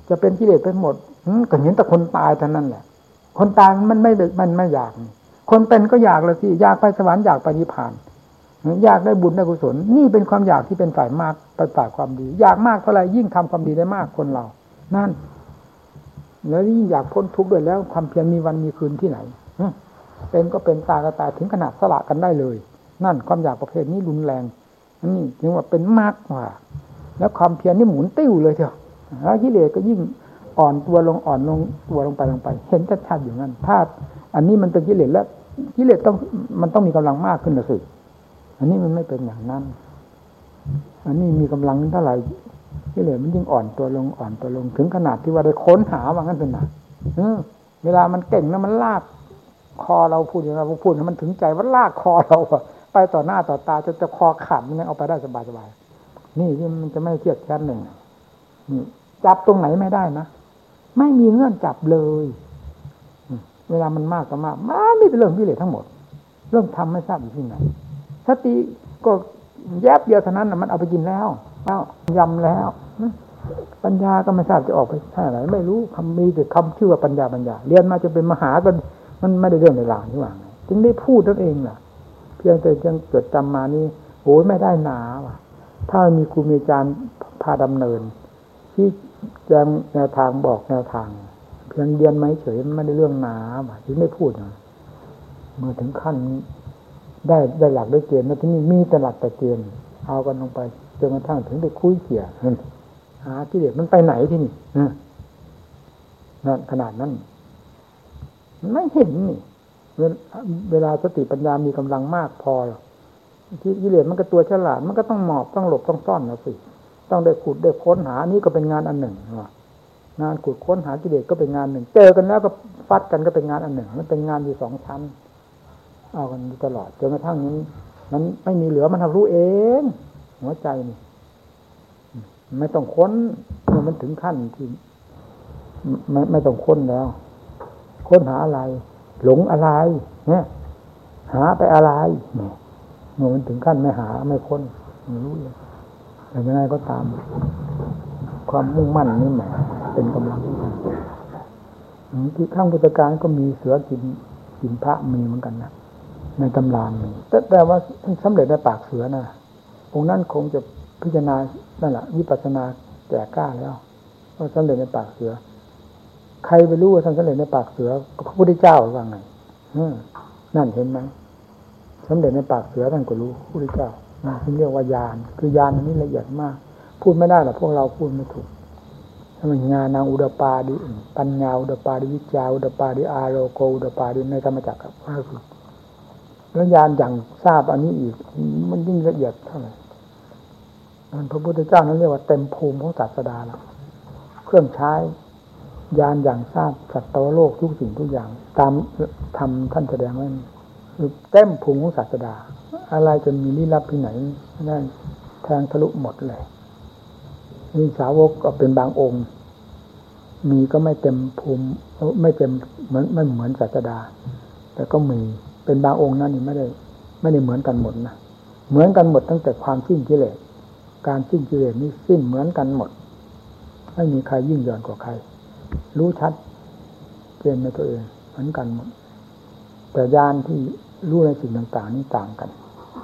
จะเป็นกิเลสไปหมดก็เห็นแต่คนตายเท่านั้นแหละคนตายมันไม่อยากคนเป็นก็อยากเลยสิอยากไปสวรรค์อยากไปนิพพานอยากได้บุญได้กุศลนี่เป็นความอยากที่เป็นฝ่ายมากเป็นฝ่ายความดีอยากมากเท่าไหร่ยิ่งทำความดีได้มากคนเรานั่นแล้วยิ่งอยากพ้นทุกข์ด้วยแล้วความเพียรมีวันมีคืนที่ไหนเป็นก็เป็นตายก็ตายถึงขนาดสละกันได้เลยนั่นความอยากประเภทนี้รุนแรงนี่จึงว่าเป็นมากกว่าแล้วความเพียรนี่หมุนติ้วเลยเถอะแล้วกิเลสก็ยิ่งอ่อนตัวลงตัวลงไปเห็นชัดๆอย่างนั้นถ้าอันนี้มันเป็นกิเลสแล้วกิเลสมันต้องมีกำลังมากขึ้นนะสิอันนี้มันไม่เป็นอย่างนั้นอันนี้มีกำลังเท่าไหร่กิเลสมันยิ่งอ่อนตัวลงถึงขนาดที่ว่าได้ค้นหาว่างั้นเป็นหนักเวลามันเก่งนะมันลากคอเราพูดอย่างเราพูดมันถึงใจว่าลากคอเราไปต่อหน้าต่อตาจะคอขาดมันยังเอาไปได้สบายๆนี่มันจะไม่เครียดแค้นหนึ่งนี่จับตรงไหนไม่ได้นะไม่มีเงื่อนจับเลยเวลามันมากก็มากมันไม่เป็นเรื่องกิเลสทั้งหมดเรื่องทำไม่ทราบอยู่ที่ไหนสติก็แยบเดียวเท่านั้นนะมันเอาไปกินแล้วยำแล้วปัญญาก็ไม่ทราบจะออกไปแค่ไหนไม่รู้คำมีแต่คำชื่อว่าปัญญาเรียนมาจะเป็นมหาก็มันไม่ได้เรื่องในหลางที่ว่าไงจึงได้พูดนั่นเองล่ะเพียงแต่ยังจดจำมานี่โอ้ยไม่ได้หนาว่ะถ้ามีครูมีอาจารย์พาดำเนินที่แจงแนวทางบอกแนวทางเพียงเรียนไหมเฉยไม่ได้เรื่องหนาว่ะจึงได้พูดนะเมื่อถึงขั้นได้หลักได้เกณฑ์แล้วที่นี่มีแต่หลักแต่เกณฑ์เอากันลงไปจนกระทั่งถึงได้คุยเขี่ยหากิเลสมันไปไหนที่นี่นั่นขนาดนั้นไม่เห็นนี่เวลาสติปัญญามีกำลังมากพอที่กิเลสมันก็ตัวฉลาดมันก็ต้องหมอบต้องหลบต้องซ่อนนะสิต้องได้ขุดได้ค้นหานี่ก็เป็นงานอันหนึ่งงานขุดค้นหากิเลสก็เป็นงานหนึ่งเจอกันแล้วก็ฟัดกันก็เป็นงานอันหนึ่งมันเป็นงานอยู่สองชั้นเอากันตลอดจนกระทั่งนี้มันไม่มีเหลือมันทำรู้เองหัวใจนี่ไม่ต้องค้นเมื่อมันถึงขั้นที่ไม่ต้องค้นแล้วค้นหาอะไรหลงอะไรเนี่ยหาไปอะไรเนี่ยเมื่อมันถึงขั้นไม่หาไม่ค้นไม่รู้เลยแต่ยังไงก็ตามความมุ่งมั่นนี่แหมเป็นกำลังที่ข้างพุทธการก็มีเสือกินพระมีเหมือนกันนะในตำรามีแต่ว่าสำเร็จในปากเสือนะองค์นั้นคงจะพิจารณานั่นแหละวิปัสสนาแก่กล้าแล้วว่าสำเร็จในปากเสือใครไปรู้ว่าท่านสำเร็จในปากเสือพระพุทธเจ้าว่าไงนั่นเห็นไหมสำเร็จในปากเสือท่านก็รู้พระพุทธเจ้าที่เรียกว่าญาณคือญาณอันนี้ละเอียดมากพูดไม่ได้หรอกพวกเราพูดไม่ถูกถ้ามันญาณังอุดปาดิปัญญาอุดปาดิวิจจาอุดปาดิอาโลโกอุดปาดิในธรรมจักรกับว่าคือแล้วญาณอย่างทราบอันนี้อีกมันยิ่งละเอียดเท่าไหร่พระพุทธเจ้านั้นเรียกว่าเต็มภูมิของศาสดาแล้วเครื่องใช้ญาณอย่างทราบสัตว์โลกทุกสิ่งทุกอย่างตามธรรมท่านแสดงไว้เต็มภูมิของศาสดาอะไรจนมีลี้ลับที่ไหนนั่นแทงทะลุหมดเลยนี่สาวกก็เป็นบางองค์มีก็ไม่เต็มภูมิไม่เต็มไม่เหมือนศาสดาแต่ก็มีเป็นบางองค์นั้นนี่ไม่ได้เหมือนกันหมดนะเหมือนกันหมดตั้งแต่ความสิ้นกิเลสการสิ้นกิเลสนี่สิ้นเหมือนกันหมดไม่มีใครยิ่งย่อนกว่าใครรู้ชัดเจนในตัวเองเหมือนกันหมดแต่ญาณที่รู้ในสิ่งต่างๆนี่ต่างกัน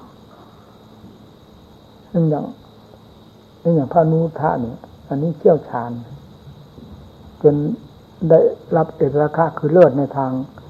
อย่างพระนุทะเนี่ยอันนี้เชี่ยวชาญจนได้รับเอกราคะคือเลิศในทาง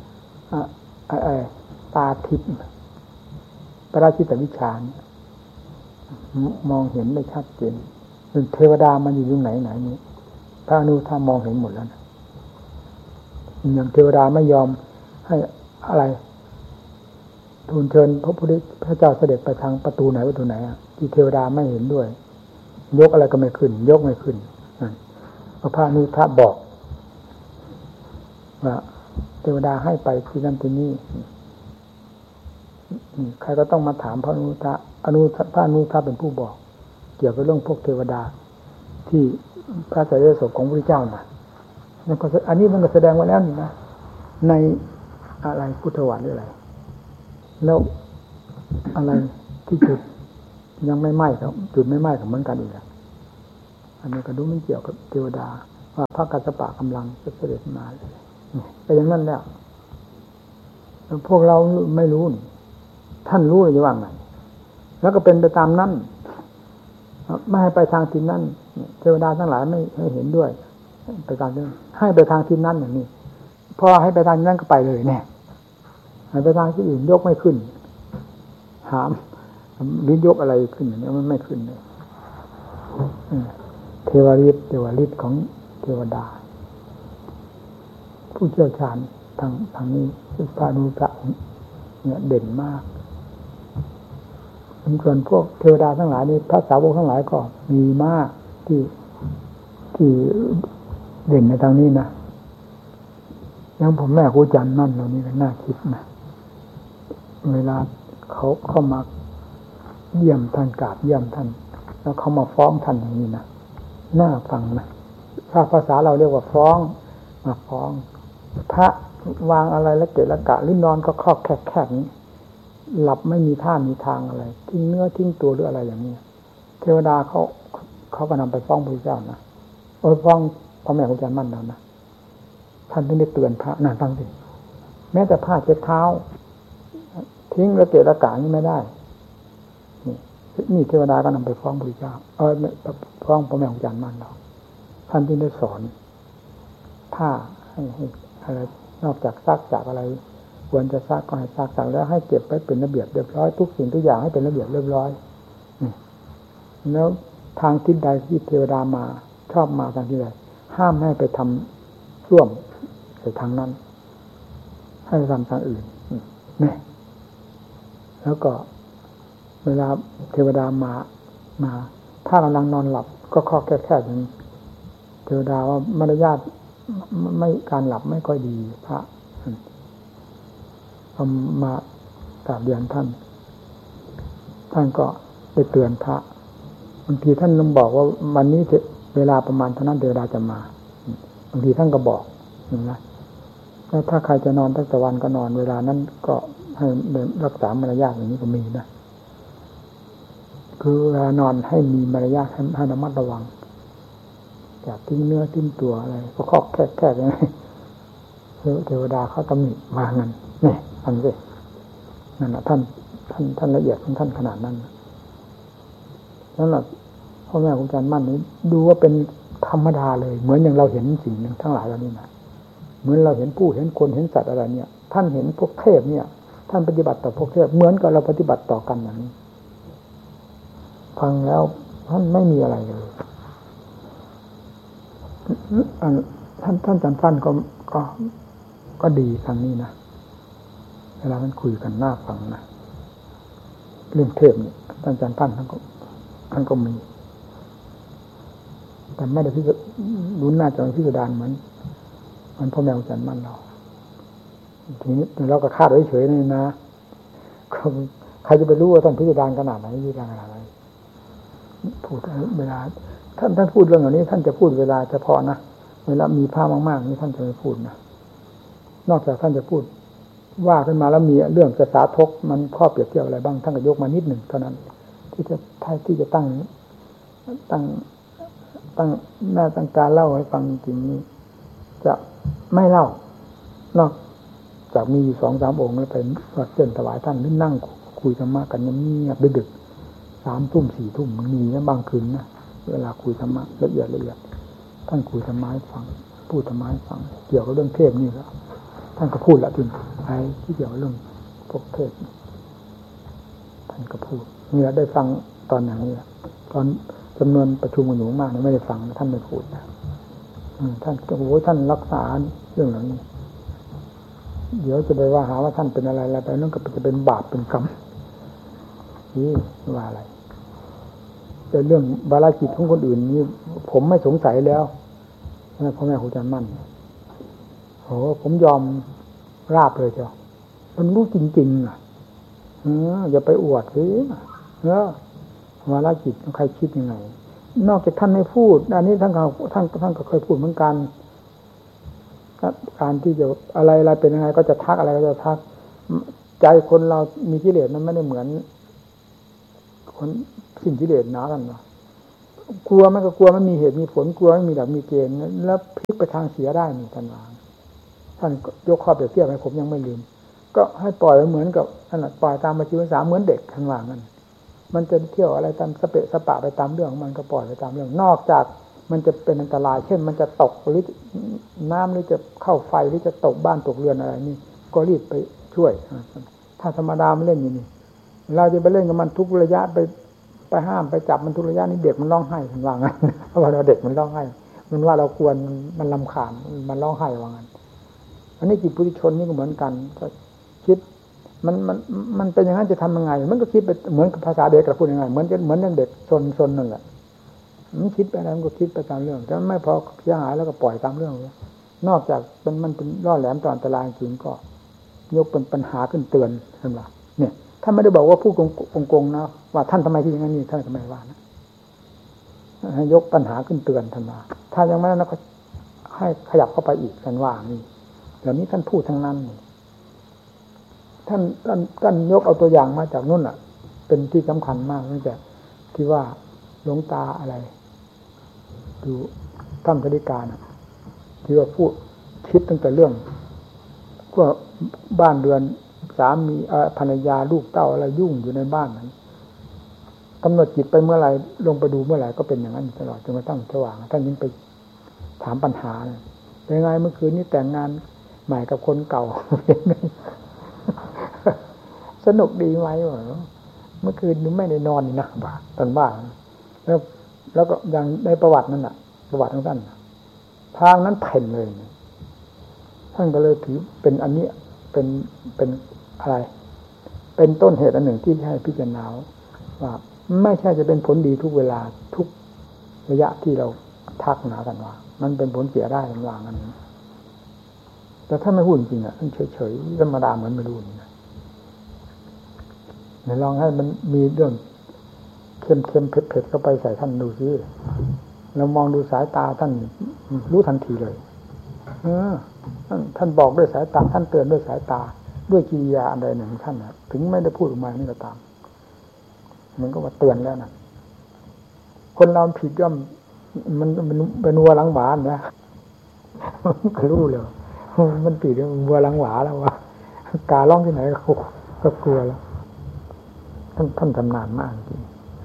ตาทิพย์ปราชิตวิชาญมองเห็นได้ชัดเจนเทวดามันอยู่ตรงไหนนี้พระอนุทะมองเห็นหมดแล้วนะอย่างเทวดาไม่ยอมให้อะไรทูลเชิญพระเจ้าเสด็จไปทางประตูไหนที่เทวดาไม่เห็นด้วยยกอะไรก็ไม่ขึ้นยกไม่ขึ้นพระอนุทะบอกว่าเทวดาให้ไปที่นั่นที่นี่ใครก็ต้องมาถามพระอนุทะพระอนุทะเป็นผู้บอกเกี่ยวกับเรื่องพวกเทวดาที่พระไตรปิฎกของพระพุทธเจ้าน่ะนั่นก็อันนี้มันก็แสดงไว้แล้วนี่นะในอะไรพุทธวาทหรืออะไรแล้วอะไรที่จุดยังไม่ไหม้ครับจุดไม่ไหม้กับเหมือนกันอีกอันนี้ก็ดูไม่เกี่ยวกับเทวดาว่าพระกัสสปะกำลังจะเสด็จมาแต่อย่างนั้นแล้วพวกเราไม่รู้ท่านรู้หรือว่าไงแล้วก็เป็นไปตามนั้นไม่ให้ไปทางทิศนั้นเทวดาทั้งหลายไม่ให้เห็นด้วยไปตามนั้นให้ไปทางทิศนั้นอย่างนี้พอให้ไปทางนั้นก็ไปเลยแน่ให้ไปทางที่อื่นยกไม่ขึ้นหามหรือยกอะไรขึ้นอย่างนี้มันไม่ขึ้นเลยเทวฤทธิ์ของเทวดาผู้เชี่ยวชาญทางนี้พระอนุรุตระเนี่ยเด่นมากส่วนพวกเทวดาทั้งหลายนี่พระสาวกทั้งหลายก็มีมากที่เด่นในทางนี้นะอย่างผมแม่ครูจันทร์นั่นเหล่านี้ก็น่าคิดนะเวลาเขาเข้ามาเยี่ยมท่านกราบเยี่ยมท่านแล้วเขามาฟ้องท่านอย่างนี้นะน่าฟังนะถ้าภาษาเราเรียกว่าฟ้องมาฟ้องพระวางอะไรแล้วเกะละกะหรือนอนก็ครอบแคบๆนี้หลับไม่มีท่ามีทางอะไรทิ้งเนื้อทิ้งตัวหรืออะไรอย่างนี้เทวดาเขาก็นำไปฟ้องพระเจ้านะฟ้องพระแม่ครูจันทร์มั่นแล้วนะท่านถึงได้เตือนพระนั่นฟังสิแม้แต่ผ้าเช็ดเท้าทิ้งแล้วเกะละกะนี่ไม่ได้นี่เทวดาก็นำไปฟ้องพระเจ้าฟ้องพระแม่ครูจันทร์มั่นเราท่านจึงได้สอนผ้าให้อะไรนอกจากซักจากอะไรควรจะซักก็ให้ซักแล้วให้เก็บไว้เป็นระเบียบเรียบร้อยทุกสิ่งทุกอย่างให้เป็นระเบียบเรียบร้อยแล้วทางทิศใดที่เทวดามาชอบมาทางที่ใดห้ามให้ไปทำร่วมในทางนั้นให้ทำทางอื่นนี่แล้วก็เวลาเทวดามาถ้ากำลังนอนหลับก็ข้อแค่อย่างนี้เทวดาว่ามารยาทไม่การหลับไม่ค่อยดีพระมากราบเรียนท่านก็ไปเตือนพระบางทีท่านต้องบอกว่าวันนี้เวลาประมาณเท่านั้นเทวดาจะมาบางทีท่านก็บอกนะแล้วถ้าใครจะนอนตั้งแต่วันก็นอนเวลานั้นก็ให้รักษามารยาทอย่างนี้ก็มีนะคือเวลานอนให้มีมารยาทให้ระมัดระวังอย่าทิ้งเนื้อทิ้งตัวอะไรก็ข้อแค่อย่างนี้เทวดาเขาตำหนิมางั้นนี่อันนี้นั่นแหละท่านละเอียดของท่านขนาดนั้นนั่นแหละพ่อแม่ครูอาจารย์มั่นนี้ดูว่าเป็นธรรมดาเลยเหมือนอย่างเราเห็นสิ่งหนึ่งทั้งหลายเหล่านี้นะเหมือนเราเห็นผู้เห็นคนเห็นสัตว์อะไรเนี่ยท่านเห็นพวกเทพเนี่ยท่านปฏิบัติต่อพวกเทพเหมือนกับเราปฏิบัติต่อกันอย่างนี้ฟังแล้วท่านไม่มีอะไรเลยท่านจันทร์ฟันก็ดีทางนี้นะเวลาท่านคุยกันน่าฟังนะเรื่องเทพเนี่ยท่านจันทร์ฟันท่านก็มีแต่ไม่ได้พิจารณาน่าจะพิจารณาเหมือนพ่อแม่ครูอาจารย์มั่นเราทีนี้เราก็คาดไว้เฉยนี่นะใครจะไปรู้ว่าท่านพิจารณาขนาดไหนพิจารณาขนาดไหนพูดเวลาท่านพูดเรื่องเหล่านี้ท่านจะพูดเวลาเฉพาะนะเวลามีผ้ามากๆนี่ท่านจะไม่พูดนะนอกจากท่านจะพูดว่าขึ้นมาแล้วมีเรื่องจะสาธกมันข้อเปรียบเทียบอะไรบ้างท่านก็ยกมานิดหนึ่งเท่านั้นที่จะตั้งหน้าตั้งการเล่าให้ฟังจริงนี้จะไม่เล่านอกจากมีอยู่2-3 องค์แล้วไปวัดเส้นถวายท่านหรือนั่งคุยธรรมะกันเงียบดึก3 ทุ่ม 4 ทุ่มมีนะบางคืนนะเวลาคุยธรรมะละเอียดท่านคุยธรรมะให้ฟังพูดธรรมะให้ฟังเกี่ยวกับเรื่องเทพนี่แล้วท่านก็พูดละทีไอ้ที่เกี่ยวกับเรื่องพวกเทพท่านก็พูดเนี่ยได้ฟังตอนอย่างนี้ตอนจำนวนประชุมกันอยู่มากไม่ได้ฟังท่านไม่พูดนะท่านโอ้โหท่านรักษาเรื่องเหล่านี้เดี๋ยวจะไปว่าหาว่าท่านเป็นอะไรไปนั่นก็จะเป็นบาปเป็นกรรมนี่ว่าอะไรแต่เรื่องบาลาจิตของคนอื่นนี่ผมไม่สงสัยแล้วนะพ่อแม่ครูอาจารย์มั่นโอ้ผมยอมราบเลยเจ้ามันรู้จริงๆอย่าไปอวดสิบาลาจิตใครคิดยังไงนอกจากท่านไม่พูดอันนี้ท่านก็เคยพูดเหมือนกันการที่จะอะไรเป็นยังไงก็จะทักอะไรก็จะทักใจคนเรามีกิเลสมันไม่ได้เหมือนคนสิ้นกิเลสหนากันเนาะกลัวมันก็กลัวมันมีเหตุมีผลกลัวไม่มีหลักมีเกณฑ์แล้วพลิกไปทางเสียได้นี่ท่านว่าท่านยกข้อเปรียบเทียบให้ผมยังไม่ลืมก็ให้ปล่อยเหมือนกับนั่นแหละปล่อยตามอาชีวศึกษาเหมือนเด็กท่านว่างั้นมันจะเที่ยวอะไรตามสเปะสปะไปตามเรื่องของมันก็ปล่อยไปตามเรื่องนอกจากมันจะเป็นอันตรายเช่นมันจะตกหรือน้ำหรือจะเข้าไฟหรือจะตกบ้านตกเรือนอะไรนี่ก็รีบไปช่วยถ้าธรรมดามันเล่นอย่างนี้เราจะไปเล่นกับมันทุกระยะไปห้ามไปจับมันทุกระยะนี่เด็กมันร้องไห้ทันว่างั้นเพราะว่าเราเด็กมันร้องไห้มันว่าเราควรมันรำคาญมันร้องไห้ว่างั้นอันนี้จิตปุถุชนนี่ก็เหมือนกันก็คิดมันเป็นอย่างนั้นจะทำยังไงมันก็คิดไปเหมือนกับภาษาเด็กกับพูดยังไงเหมือนอย่างเด็กซนนั่นแหละมันคิดไปอะไรมันก็คิดไปตามเรื่องแต่ไม่พอเสียหายแล้วก็ปล่อยตามเรื่องเลยนอกจากมันเป็นล่อแหลมต่ออันตรายจริงก็ยกเป็นปัญหาขึ้นเตือนท่านว่าเนี่ยท่านไม่ได้บอกว่าพูดโกงๆนะว่าท่านทำไมที่อย่างนี้ท่านทำไมว่านะให้ยกปัญหาขึ้นเตือนท่านว่าถ้ายังไม่นั้นก็ให้ขยับเข้าไปอีกท่านว่านี่เดี๋ยวนี้ท่านพูดทั้งนั้นท่านยกเอาตัวอย่างมาจากนู่นอ่ะเป็นที่สำคัญมากตั้งแต่ที่ว่าหลวงตาอะไรดูท่านคณิกานะที่ว่าพูดคิดตั้งแต่เรื่องว่าบ้านเรือนสามีภรรยาลูกเต้าอะไรยุ่งอยู่ในบ้านนั้นกำหนดจิตไปเมื่อไหร่ลงไปดูเมื่อไหร่ก็เป็นอย่างนั้นตลอดจนกระทั่งสว่างท่านยิ่งไปถามปัญหาเป็นไงเมื่อคืนนี้แต่งงานใหม่กับคนเก่าเป็นไงสนุกดีไหมวะเมื่อคืนนี้ไม่ได้นอนนี่นะบ้าตอนบ้าแล้วก็อย่างในประวัตินั่นน่ะประวัติของท่านทางนั้นเพ่นเลยท่านก็เลยถือเป็นอันนี้เป็นอะไรเป็นต้นเหตุอันหนึ่งที่ให้พิจารณาว่าไม่ใช่จะเป็นผลดีทุกเวลาทุกระยะที่เราทักหนากันว่ามันเป็นผลเสียได้ระหว่างนั้นแต่ถ้าไม่พูดจริงอ่ะท่านเฉยๆธรรมดาเหมือนไม่รู้นี่นะเดี๋ยวลองให้มันมีเรื่องเข้มๆเผ็ดๆเข้าไปใส่ท่านดูซิเรามองดูสายตาท่านรู้ทันทีเลยท่านบอกด้วยสายตาท่านเตือนด้วยสายตาด้วยกิริยาอันใดหนึ่งท่านนะถึงไม่ได้พูดออกมานี่ก็ตามมันก็ว่าเตือนแล้วนะคนเราผิดย่อมมันเป็นวัวหลังหวานนะก็รู้เลยมันผิดวัวหลังหวาแล้วว่ากาล่องที่ไหนก็กลัวแล้วท่านทำนานมากจริง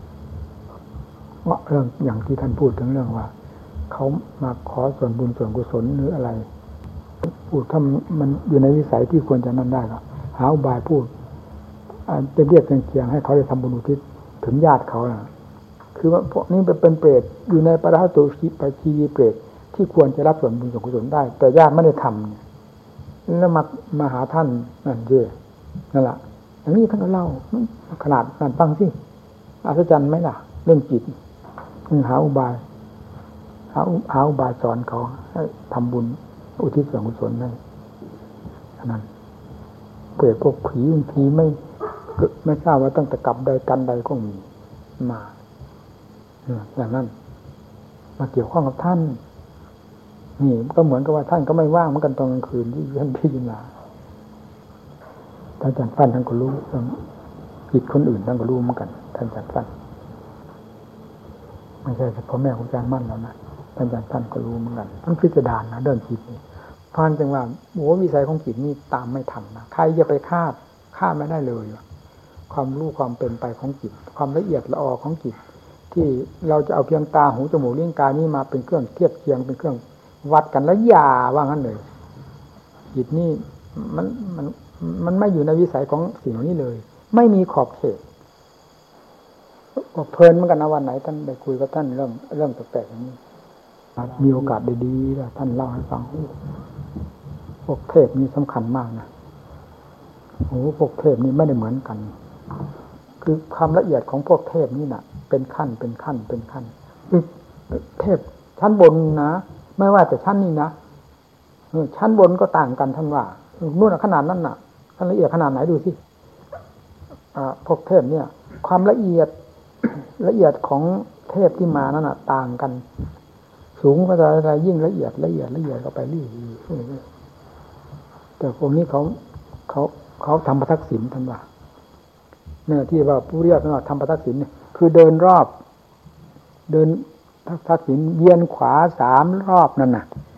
เรื่องอย่างที่ท่านพูดถึงเรื่องว่าเขามาขอส่วนบุญส่วนกุศลหรืออะไรพูดถ้ามันอยู่ในวิสัยที่ควรจะนั่นได้ก็หาอุบายพูดจะเรียกเคียงให้เขาได้ทำบุญอุทิศถึงญาติเขานะคือว่าพวกนี้เป็นเปรตอยู่ในปราตุชิปชีวีเปรตที่ควรจะรับส่วนบุญส่วนกุศลได้แต่ญาติไม่ได้ทำแล้วมาหาท่านนั่นเย่นั่นแหละอย่างนี้ท่านก็เล่าขนาดนั้นฟังสิอัศจรรย์ไหมล่ะเรื่องจิตหาอุบายสอนเขาให้ทำบุญอุทิศส่วนกุศลได้ขนาดเปรตพวกผีบางทีไม่ทราบว่าตั้งแต่กลับใดกันใดก็มีมาอย่างนั้นมาเกี่ยวข้องกับท่านนี่ก็เหมือนกับว่าท่านก็ไม่ว่างเหมือนกันตอนกลางคืนที่ท่านพิจารณาท่านอาจารย์ฟันท่านก็รู้จิตคนอื่นท่านก็รู้เหมือนกันท่านอาจารย์ฟันไม่ใช่เฉพาะแม่ของอาจารย์มั่นแล้วนะท่านอาจารย์ฟันก็รู้เหมือนกันท่านพิจารณานะเดินจิตนี่ฟันจังว่าโอ้วิสัยของจิตนี่ตามไม่ทันนะใครจะไปคาดไม่ได้เลยความรู้ความเป็นไปของจิตความละเอียดละออของจิตที่เราจะเอาเพียงตาหูจมูกลิ้นกายนี้มาเป็นเครื่องเทียบเคียงเป็นเครื่องวัดกันแล้วอย่าว่างั้นเลยจิตนี่มันไม่อยู่ในวิสัยของสิ่งนี้เลยไม่มีขอบเขตเพลินเหมือนกันนะวันไหนท่านได้คุยกับท่านเรื่องแปลกๆอย่างนี้มีโอกาสได้ดีแล้วท่านเล่าให้ฟังพวกเทพนี่สำคัญมากนะโอ้พวกเทพนี่ไม่ได้เหมือนกันคือความละเอียดของพวกเทพนี่น่ะเป็นขั้นคือเทพชั้นบนนะไม่ว่าแต่ชั้นนี้นะชั้นบนก็ต่างกันท่านว่านู่นขนาดนั้นน่ะท่านละเอียดขนาดไหนดูสิพวกเทพเนี่ยความละเอียดของเทพที่มานั่นน่ะต่างกันสูงก็จะอะไรยิ่งละเอียดก็ไปเรื่อยๆแต่พวกนี้เขาทำประทักษิณท่านว่าเนี่ยที่ว่าผู้เรียกว่าทำประทักษิณเนี่ยคือเดินรอบทักษิณเวียนขวา3 รอบนั่นน่ะ